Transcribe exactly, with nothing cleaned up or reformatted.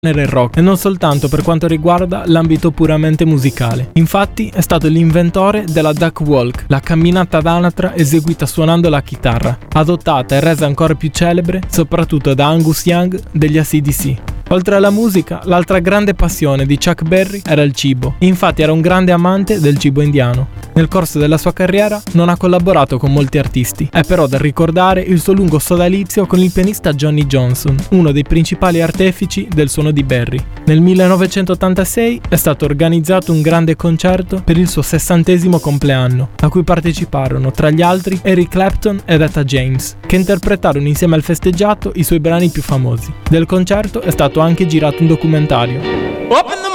nel rock e non soltanto per quanto riguarda l'ambito puramente musicale. Infatti è stato l'inventore della duck walk, la camminata ad anatra eseguita suonando la chitarra, adottata e resa ancora più celebre soprattutto da Angus Young degli A C D C. Oltre alla musica, l'altra grande passione di Chuck Berry era il cibo. Infatti era un grande amante del cibo indiano. Nel corso della sua carriera non ha collaborato con molti artisti. È però da ricordare il suo lungo sodalizio con il pianista Johnny Johnson, uno dei principali artefici del suono di Berry. Nel millenovecentottantasei è stato organizzato un grande concerto per il suo sessantesimo compleanno, a cui parteciparono tra gli altri Eric Clapton ed Etta James, che interpretarono insieme al festeggiato i suoi brani più famosi. Del concerto è stato anche girato un documentario.